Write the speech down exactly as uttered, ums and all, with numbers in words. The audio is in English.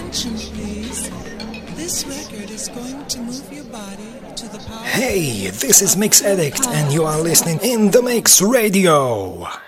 Attention, please. This record is going to move your body to the power. Hey, this is Mix Addict and you are listening in the Mix Radio.